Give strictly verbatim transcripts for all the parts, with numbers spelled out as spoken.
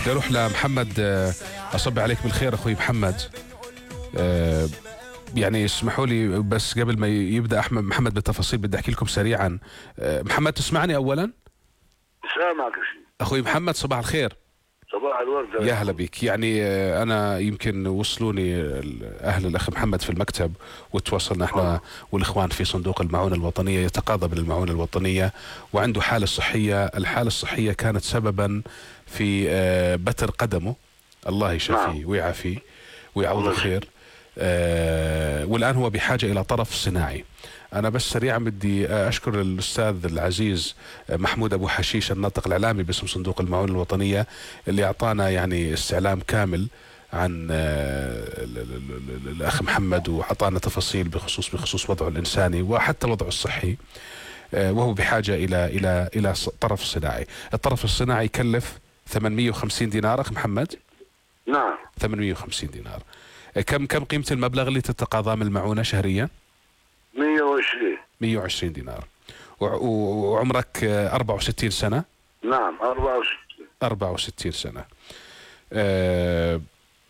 بدي اروح لمحمد. اصبح عليك بالخير اخوي محمد. أه يعني اسمحوا لي بس قبل ما يبدا احمد محمد بالتفاصيل بدي احكي لكم سريعا. أه محمد تسمعني اولا؟ سامعك اخوي محمد صباح الخير. صباح الورد يا هلا بك. يعني انا يمكن وصلوني اهل الاخ محمد في المكتب وتواصلنا احنا والاخوان في صندوق المعونة الوطنية يتقاضى من المعونة الوطنية وعنده حالة صحية. الحالة الصحية كانت سببا في بتر قدمه، الله يشفيه ويعافيه ويعوضه خير. والان هو بحاجة الى طرف صناعي. أنا بس سريعا بدي أشكر الأستاذ العزيز محمود أبو حشيش الناطق الإعلامي باسم صندوق المعونة الوطنية اللي أعطانا يعني استعلام كامل عن الأخ محمد وأعطانا تفاصيل بخصوص بخصوص وضعه الإنساني وحتى وضعه الصحي، وهو بحاجة إلى إلى إلى طرف صناعي. الطرف الصناعي يكلف ثمانمئة وخمسين دينار أخ محمد. نعم ثمانمئة وخمسين دينار. كم كم قيمة المبلغ اللي تتقاضاه من المعونة شهريا؟ مئة وعشرين مئة وعشرين دينار. وعمرك أربعة وستين سنة؟ نعم أربعة وستين أربعة وستين سنة. أه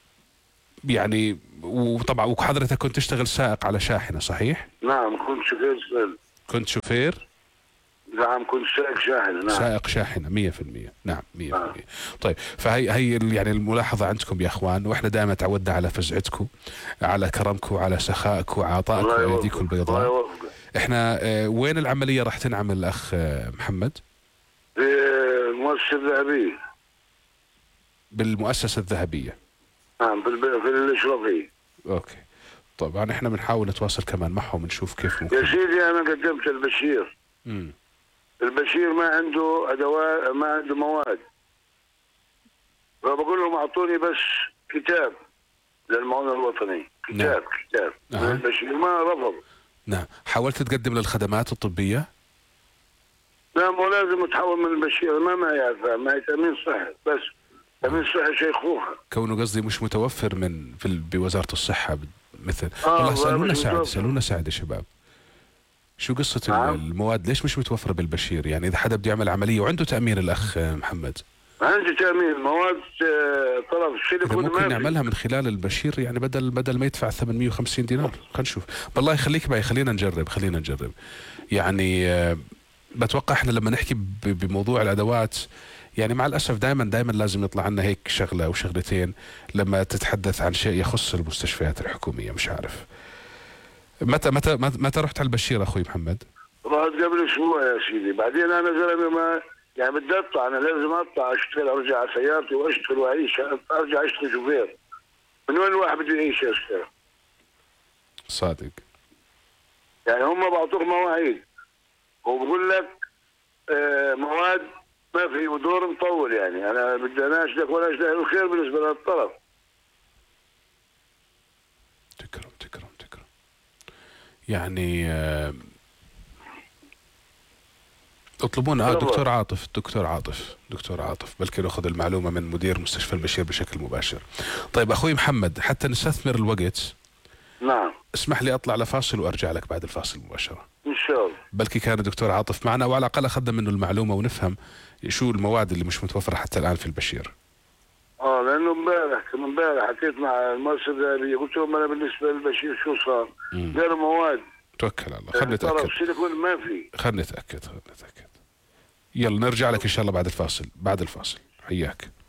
يعني وطبعا وحضرتك كنت تشتغل سائق على شاحنة صحيح؟ نعم كنت شوفير. كنت شوفير؟ نعم كنت سائق شاحنة. نعم سائق شاحنة مية في المية. نعم مية في المية. طيب فهي هي يعني الملاحظة عندكم يا اخوان، واحنا دائما تعودنا على فزعتكم، على كرمكم، على سخائكم وعطائكم ويديكم البيضاء. احنا اه وين العملية راح تنعمل الاخ محمد؟ في المؤسسة الذهبية. بالمؤسسة الذهبية. نعم في الاشرفية. اوكي طبعا احنا بنحاول نتواصل كمان معهم ونشوف كيف ممكن. يا سيدي انا قدمت البشير. امم البشير ما عنده ادوات، ما عنده مواد، فبقول لهم اعطوني بس كتاب للمعونة الوطنية. كتاب. نعم. كتاب أه. البشير ما رفض. نعم. حاولت تقدم للخدمات الطبية؟ نعم ولازم تحول من البشير، ما ما يعرف ما هي تأمين صحي بس. تأمين صحي شيخوخة. كونه قصدي مش متوفر من في بوزارة الصحة مثل. آه والله سألونا سعد سألونا سعد يا شباب. شو قصة نعم. المواد ليش مش متوفرة بالبشير؟ يعني إذا حدا بده يعمل عملية وعنده تأمين الأخ محمد. عنده تأمين مواد طلب الشركة ممكن نعملها من خلال البشير يعني بدل بدل ما يدفع ثمانمئة وخمسين دينار. خلينا نشوف. بالله يخليك معي خلينا نجرب خلينا نجرب. يعني بتوقع احنا لما نحكي بموضوع الأدوات يعني مع الأسف دائما دائما لازم يطلع عنا هيك شغلة أو شغلتين لما تتحدث عن شيء يخص المستشفيات الحكومية. مش عارف متى متى متى رحت على البشير اخوي محمد؟ رحت قبل اسبوع يا سيدي. بعدين انا زلمه ما يعني بدي اطلع، انا لازم اطلع اشتغل، ارجع على سيارتي واشتغل واعيش، ارجع اشتغل شوفير. من وين الواحد بده يعيش يا استاذ؟ صادق. يعني هم بعطوك مواعيد وبقول لك آه مواد ما في ودور مطول. يعني انا بدي اناشدك ولا اناشدك الخير بالنسبه للطرف. تكرم تكرم تكرم. يعني آه اطلبونا اه دكتور عاطف دكتور عاطف دكتور عاطف بلكي ناخذ المعلومه من مدير مستشفى البشير بشكل مباشر. طيب اخوي محمد حتى نستثمر الوقت. نعم. اسمح لي اطلع لفاصل وارجع لك بعد الفاصل مباشره. ان شاء الله. بلكي كان الدكتور عاطف معنا وعلى الاقل اخذنا منه المعلومه ونفهم شو المواد اللي مش متوفره حتى الان في البشير. اه لانه امبارح امبارح حكيت مع المؤسسه الذهبيه قلت لهم انا بالنسبه للبشير شو صار؟ قالوا مواد. توكل على الله. خلينا نتاكد. ما في. خلينا نتاكد خلينا نتاكد. يلا نرجع لك ان شاء الله بعد الفاصل بعد الفاصل. حياك.